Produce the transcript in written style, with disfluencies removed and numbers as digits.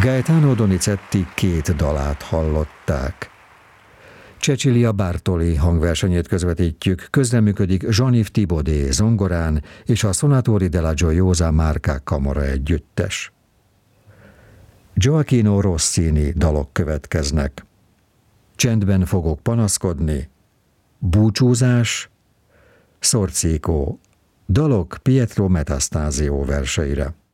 Gaetano Donizetti 2 dalát hallották. Cecilia Bartoli hangversenyét közvetítjük, közreműködik Jean-Yves Thibaudet zongorán és a Sonatori della Gioiosa Marca kamara együttes. Gioachino Rossini dalok következnek. Csendben fogok panaszkodni, Búcsúzás, Szorzékó, dalok Pietro Metastasio verseire.